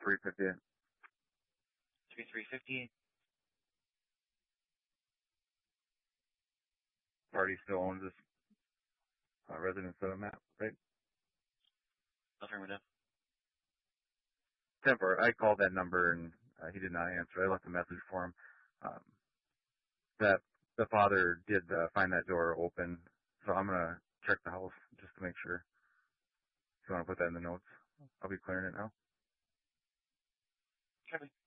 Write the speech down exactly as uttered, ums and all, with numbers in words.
three fifty-eight. three fifty-eight. Party still owns this uh, residence seven map, right? Affirmative. Temper. I called that number and uh, he did not answer. I left a message for him. Um, that the father did uh, find that door open, so I'm gonna check the house just to make sure. If you want to put that in the notes, I'll be clearing it now. Copy.